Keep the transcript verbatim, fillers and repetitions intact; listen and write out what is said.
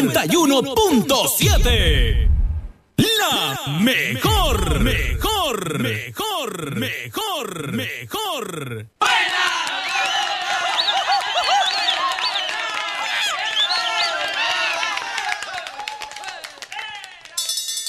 noventa y uno punto siete. La mejor, mejor, mejor, mejor, mejor.